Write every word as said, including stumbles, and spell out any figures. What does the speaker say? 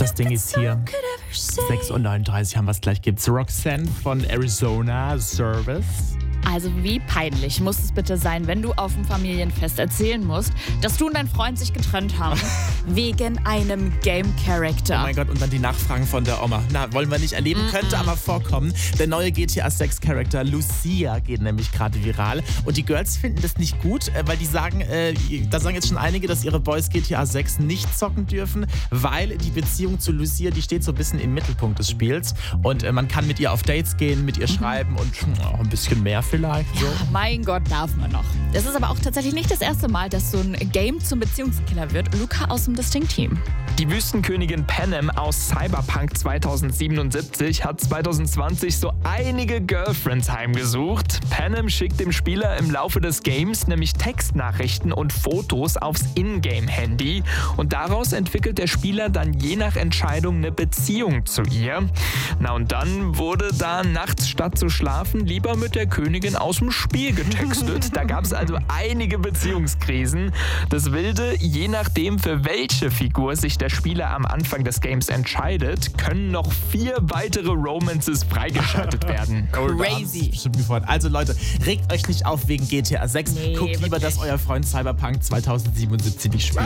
Das Ding ist hier. sechs Uhr neununddreißig haben wir es gleich. Gibt's Roxanne von Arizona Service. Also wie peinlich muss es bitte sein, wenn du auf dem Familienfest erzählen musst, dass du und dein Freund sich getrennt haben wegen einem Game-Character. Oh mein Gott, und dann die Nachfragen von der Oma. Na, wollen wir nicht erleben, mm-mm. Könnte aber vorkommen. Der neue G T A sechs Charakter Lucia geht nämlich gerade viral. Und die Girls finden das nicht gut, weil die sagen, äh, da sagen jetzt schon einige, dass ihre Boys G T A sechs nicht zocken dürfen, weil die Beziehung zu Lucia, die steht so ein bisschen im Mittelpunkt des Spiels. Und äh, man kann mit ihr auf Dates gehen, mit ihr mhm. schreiben und oh, ein bisschen mehr vielleicht. So. Ja, mein Gott, darf man noch. Das ist aber auch tatsächlich nicht das erste Mal, dass so ein Game zum Beziehungskiller wird. Luca aus dem Distinct-Team. Die Wüstenkönigin Panem aus Cyberpunk zweitausendsiebenundsiebzig hat zwanzig zwanzig so einige Girlfriends heimgesucht. Panem schickt dem Spieler im Laufe des Games nämlich Textnachrichten und Fotos aufs Ingame-Handy. Und daraus entwickelt der Spieler dann je nach Entscheidung eine Beziehung zu ihr. Na und dann wurde da nachts statt zu schlafen lieber mit der Königin aus dem Spiel getextet. Da gab es also einige Beziehungskrisen. Das Wilde, je nachdem für welche Figur sich der Spieler am Anfang des Games entscheidet, können noch vier weitere Romances freigeschaltet werden. Crazy. Also Leute, regt euch nicht auf wegen G T A sechs. Nee, Guckt lieber, wirklich. dass euer Freund Cyberpunk zweitausendsiebenundsiebzig nicht spielt.